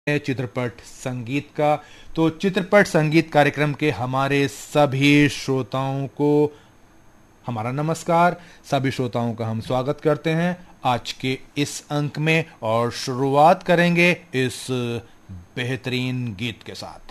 चित्रपट संगीत का। तो चित्रपट संगीत कार्यक्रम के हमारे सभी श्रोताओं को हमारा नमस्कार। सभी श्रोताओं का हम स्वागत करते हैं आज के इस अंक में और शुरुआत करेंगे इस बेहतरीन गीत के साथ।